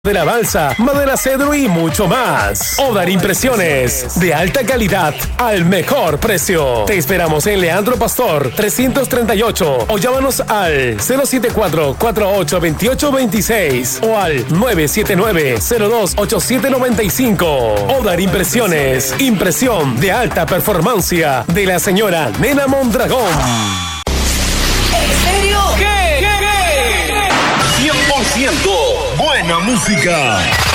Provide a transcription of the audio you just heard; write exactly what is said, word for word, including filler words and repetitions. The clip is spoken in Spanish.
de la balsa, madera cedro y mucho más. Odar Impresiones, de alta calidad al mejor precio. Te esperamos en Leandro Pastor trescientos treinta y ocho o llámanos al cero siete cuatro, cuatro ocho dos ocho dos seis o al nueve siete nueve, cero dos ocho siete nueve cinco. Odar Impresiones, impresión de alta performancia de la señora Nena Mondragón. ¿En serio? ¿Qué? ¿Qué? cien por ciento buena música.